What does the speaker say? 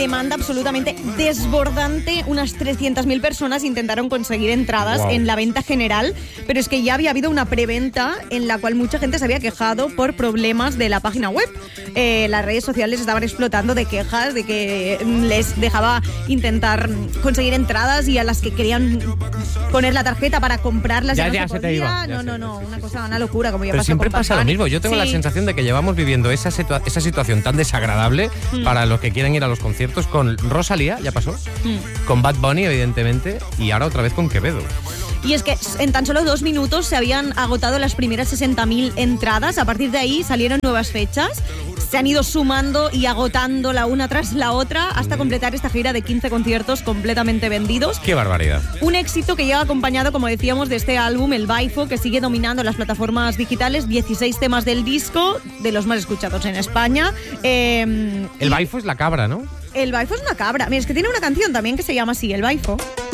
demanda absolutamente desbordante. Unas 300.000 personas intentaron conseguir entradas en la venta general, pero es que ya había habido una preventa en la cual mucha gente se había quejado por problemas de la página web. Las redes sociales estaban explotando de quejas de que les dejaba intentar conseguir entradas y a las que querían poner la tarjeta para comprarlas ya se te iba. No, una locura, como ya Pero pasó siempre con pasa lo Bad Bunny. mismo. Yo tengo la sensación de que llevamos viviendo esa situación tan desagradable para los que quieren ir a los conciertos con Rosalía, ya pasó, con Bad Bunny, evidentemente, y ahora otra vez con Quevedo. Y es que en tan solo 2 minutos se habían agotado las primeras 60.000 entradas. A partir de ahí salieron nuevas fechas. Se han ido sumando y agotando la una tras la otra hasta completar esta gira de 15 conciertos completamente vendidos. ¡Qué barbaridad! Un éxito que lleva acompañado, como decíamos, de este álbum, el Baifo, que sigue dominando las plataformas digitales. 16 temas del disco, de los más escuchados en España. El Baifo es la cabra, ¿no? El Baifo es una cabra. Mira, es que tiene una canción también que se llama así, El Baifo.